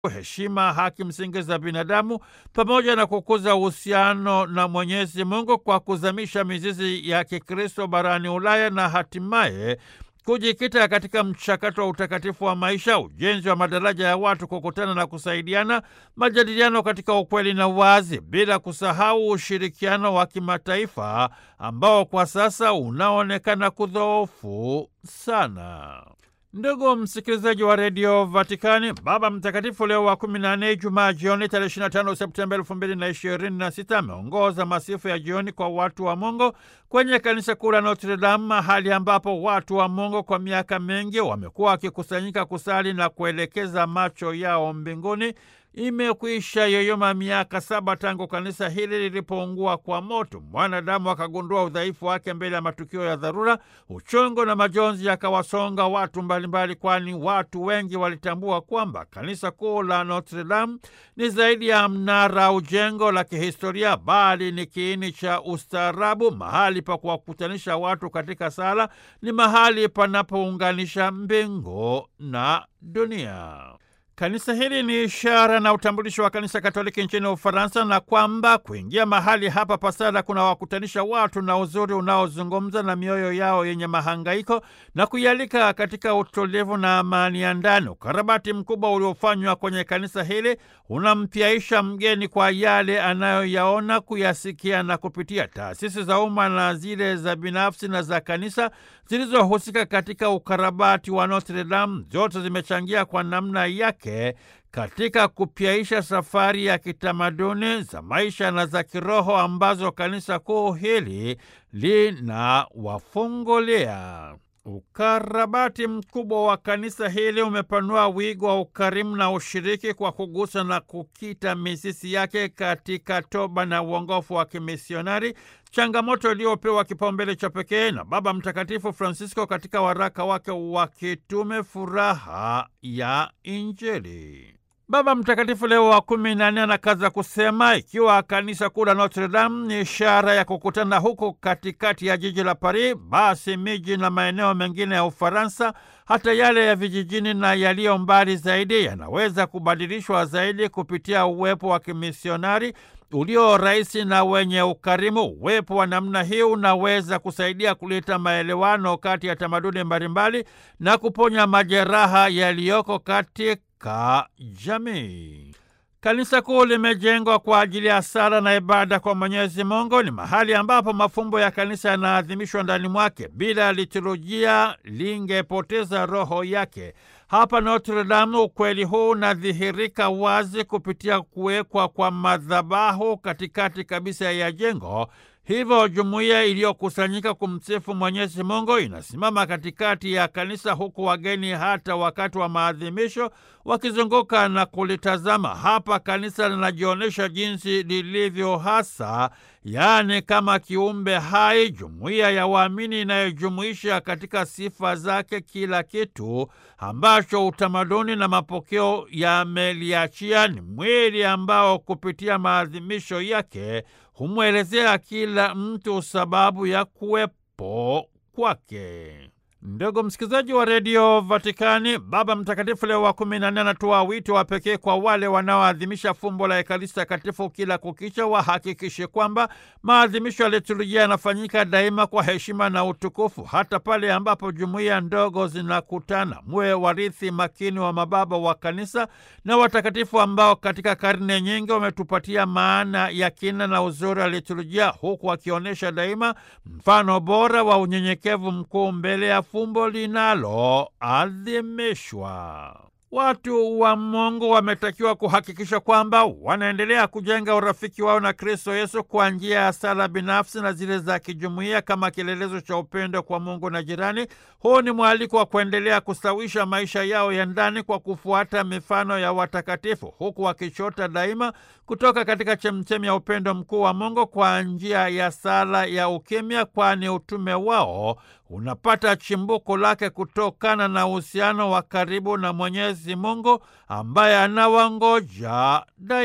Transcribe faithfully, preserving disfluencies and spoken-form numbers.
heshima, haki msingi za binadamu, pamoja na kukuza uhusiano na Mwenyezi Mungu kwa kuzamisha mizizi ya Kikristo barani Ulaya na hatimaye kujikita katika mchakato wa utakatifu wa maisha, ujenzi wa madaraja ya watu kukutana na kusaidiana, majadiliano katika ukweli na uwazi, bila kusahau ushirikiano wa kimataifa ambao kwa sasa unaonekana kudhoofu sana. Ndugu msikilizaji wa redio Vatikani, Baba Mtakatifu Leo wa kumi na nne, Jumaa jioni tarehe ishirini na tano Septemba elfu mbili na ishirini na sita ameongoza masifu ya jioni kwa watu wa Mungu kwenye kanisa kuu la Notre Dame, mahali ambapo watu wa Mungu kwa miaka mingi wamekuwa wakikusanyika kusali na kuelekeza macho yao mbinguni. Imekwisha yoyoma miaka saba tangu kanisa hili lilipoungua kwa moto. Mwanadamu akagundua udhaifu wake mbele ya matukio ya dharura. Uchungu na majonzi yakawasonga watu mbalimbali, kwani watu wengi walitambua kwamba kanisa kuu la Notre Dame ni zaidi ya mnara au jengo la kihistoria, bali ni kiini cha ustaarabu, mahali pa kuwakutanisha watu katika sala, ni mahali panapounganisha mbingu na dunia. Kanisa hili ni ishara na utambulisho wa kanisa Katoliki nchini Ufaransa, na kwamba kuingia mahali hapa pasada kuna wakutanisha watu na uzuri unaozungumza na mioyo yao yenye mahangaiko na kuialika katika utulivu na amani ya ndani. Ukarabati mkubwa uliofanywa kwenye kanisa hili unampyaisha mgeni kwa yale anayoyaona, kuyasikia na kupitia. Taasisi za umma na zile za binafsi na za kanisa zilizohusika katika ukarabati wa Notre Dame zote zimechangia kwa namna yake katika kupyaisha safari ya kitamaduni za maisha na za kiroho ambazo kanisa kuu hili linawafungulia. Ukarabati mkubwa wa kanisa hili umepanua wigo wa ukarimu na ushiriki kwa kugusa na kukita mizizi yake katika toba na uongofu wa kimisionari, changamoto iliyopewa kipaumbele cha pekee na Baba Mtakatifu Francisco katika waraka wake wa kitume Furaha ya Injili. Baba Mtakatifu Leo wa kumi na nne anakaza kusema, ikiwa kanisa kuu la Notre Dame ni ishara ya kukutana huko katikati ya jiji la Paris, basi miji na maeneo mengine ya Ufaransa, hata yale ya vijijini na yaliyo mbali zaidi, yanaweza kubadilishwa zaidi kupitia uwepo wa kimisionari ulio rahisi na wenye ukarimu. Uwepo wa namna hii unaweza kusaidia kuleta maelewano kati ya tamaduni mbalimbali na kuponya majeraha yaliyoko katika jamii. Kanisa kuu limejengwa kwa ajili ya sala na ibada kwa Mwenyezi Mungu. Ni mahali ambapo mafumbo ya kanisa yanaadhimishwa ndani mwake. Bila liturujia lingepoteza roho yake. Hapa Notre Dame ukweli huu unadhihirika wazi kupitia kuwekwa kwa madhabahu katikati kabisa ya jengo. Hivyo jumuiya iliyokusanyika kumsifu Mwenyezi Mungu inasimama katikati ya kanisa, huku wageni hata wakati wa maadhimisho wakizunguka na kulitazama. Hapa kanisa linajionyesha jinsi lilivyo hasa, yaani kama kiumbe hai, jumuiya ya waamini inayojumuisha katika sifa zake kila kitu ambacho utamaduni na mapokeo yameliachia. Ni mwili ambao kupitia maadhimisho yake humwelezea kila mtu sababu ya kuwepo kwake. Ndugu msikilizaji wa redio Vatikani, Baba Mtakatifu Leo wa kumi na nne anatoa wito wa pekee kwa wale wanaoadhimisha fumbo la Ekaristi Takatifu kila kukicha, wahakikishe kwamba maadhimisho ya liturujia yanafanyika daima kwa heshima na utukufu, hata pale ambapo jumuiya ndogo zinakutana. Muwe warithi makini wa mababa wa kanisa na watakatifu ambao katika karne nyingi wametupatia maana ya kina na uzuri wa liturujia, huku wakionyesha daima mfano bora wa unyenyekevu mkuu mbele ya fumbo linaloadhimishwa. Watu wa Mungu wametakiwa kuhakikisha kwamba wanaendelea kujenga urafiki wao na Kristo Yesu kwa njia ya sala binafsi na zile za kijumuiya kama kielelezo cha upendo kwa Mungu na jirani. Huu ni mwaliko wa kuendelea kustawisha maisha yao ya ndani kwa kufuata mifano ya watakatifu, huku wakichota daima kutoka katika chemchemi ya upendo mkuu wa Mungu kwa njia ya sala ya ukimya, kwani utume wao unapata chimbuko lake kutokana na uhusiano wa karibu na Mwenyezi Mungu ambaye anawangoja daima.